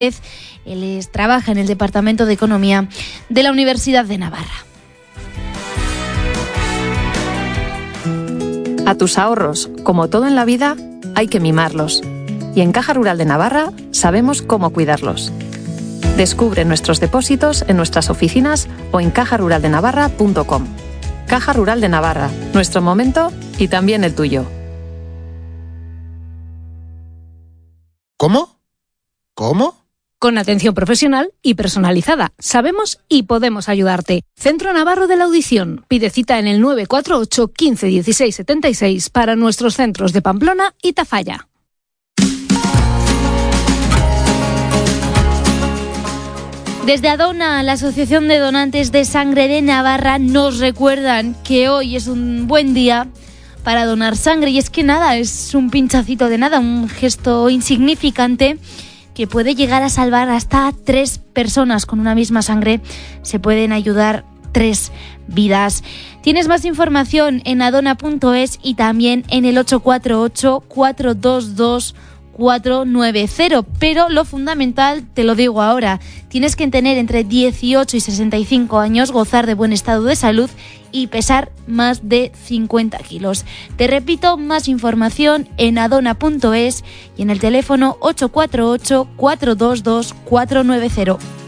Él trabaja en el Departamento de Economía de la Universidad de Navarra. A tus ahorros, como todo en la vida, hay que mimarlos. Y en Caja Rural de Navarra sabemos cómo cuidarlos. Descubre nuestros depósitos en nuestras oficinas o en cajaruraldenavarra.com. Caja Rural de Navarra, nuestro momento y también el tuyo. ¿Cómo? ¿Cómo? Con atención profesional y personalizada. Sabemos y podemos ayudarte. Centro Navarro de la Audición. Pide cita en el 948 15 16 76 para nuestros centros de Pamplona y Tafalla. Desde Adona, la Asociación de Donantes de Sangre de Navarra, nos recuerdan que hoy es un buen día para donar sangre. Y es que nada, es un pinchacito de nada, un gesto insignificante que puede llegar a salvar hasta 3 personas. Con una misma sangre se pueden ayudar 3 vidas. Tienes más información en adona.es y también en el 848-422-490, pero lo fundamental, te lo digo ahora, tienes que tener entre 18 y 65 años, gozar de buen estado de salud y pesar más de 50 kilos. Te repito, más información en adona.es y en el teléfono 848-422-490.